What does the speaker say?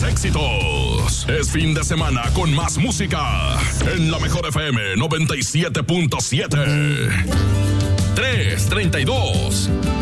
éxitos. Es fin de semana con más música en la Mejor FM 97.7. 332